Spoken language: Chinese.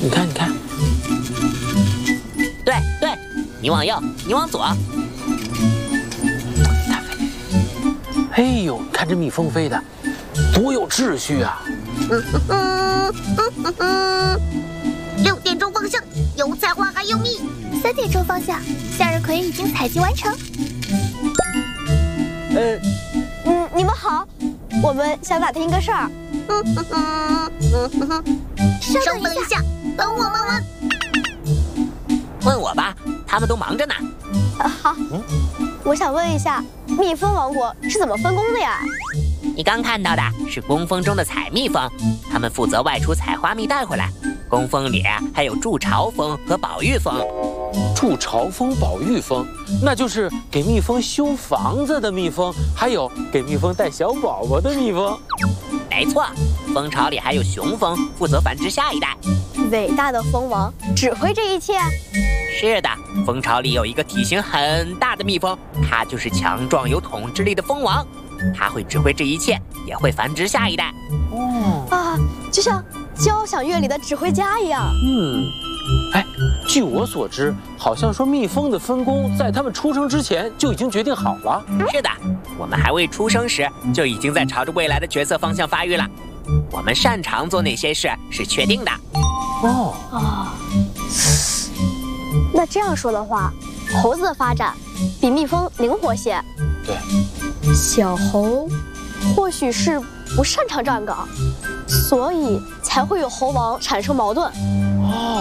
你看，你看， 对对，你往右，你往左。 它飞。哎呦，你看这蜜蜂飞的，多有秩序啊 ！6点钟方向有采花还有蜜 ，3点钟方向向日葵已经采集完成。 你们好，我们想打听一个事儿。 稍等一下，等我问问。 问我吧，他们都忙着呢。 好，我想问一下，蜜蜂王国是怎么分工的呀？ 你刚看到的是工蜂中的采蜜蜂，他们负责外出采花蜜带回来。工蜂里还有筑巢蜂和保育蜂。 筑巢蜂、保育蜂，那就是给蜜蜂修房子的蜜蜂，还有给蜜蜂带小宝宝的蜜蜂。 没错，蜂巢里还有雄蜂，负责繁殖下一代。 伟大的蜂王指挥这一切。 是的，蜂巢里有一个体型很大的蜜蜂，它就是强壮有统治力的蜂王。它会指挥这一切，也会繁殖下一代。 就像交响乐里的指挥家一样。 哎，据我所知，好像说蜜蜂的分工在它们出生之前就已经决定好了。 是的，我们还未出生时就已经在朝着未来的角色方向发育了。我们擅长做哪些事是确定的。 那这样说的话，猴子的发展比蜜蜂灵活些。 对， 小猴或许是不擅长站岗，所以才会有猴王产生矛盾。